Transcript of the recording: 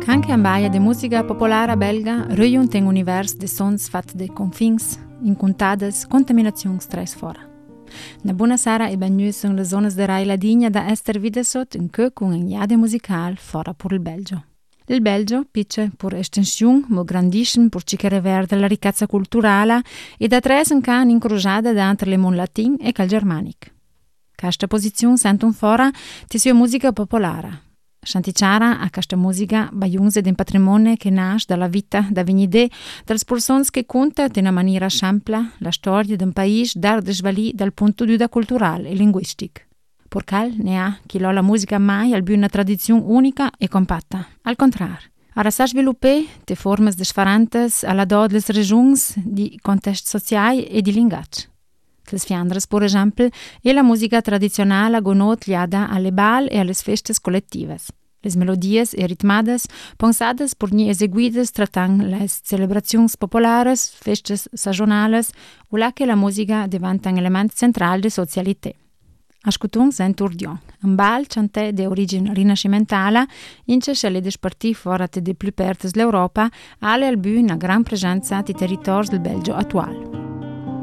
Anche in baia de musica popolare belga reunt un univers de sons fat de confins, incontades, contaminazione stress fora. Na buona sera e benvenuti in le zone de Rai Ladigna da Ester Videsot in che con un iade musical fora per il Belgio. Il Belgio, pitche per estensione, mo grandisce per cicere verde la ricchezza culturale e da tres in can incrociata entre le mon latin e cal germanic. Questa posizione sentono fora di sua musica popolare. Shantichara a questa musica baiunse d'un patrimonio che nasce dalla vita da venide delle persone che conta in una maniera ampia la storia d'un paese dar desvali dal punto di vista culturale e linguistico. Porcal ne ha chi la musica mai al una tradizione unica e compatta. Al contrario, ara sa sviluppare te forme differenti alla do delle regioni di contesto sociale e di linguaggio. Le Fiandres, per esempio, è la musica tradizionale gonot liada alle bal e alle feste collettive. Le melodie e ritmades pensate per ni eseguidas trattant le celebrazioni popolari, feste stagionali, o la che la musica diventa un elemento centrale della socialità. Ascoltung Saint-Urdion, un bal chanté di origine rinascimentale, ince le desparti forate de più pertes l'Europa, alle al bu una gran presenza di territori del Belgio attuale.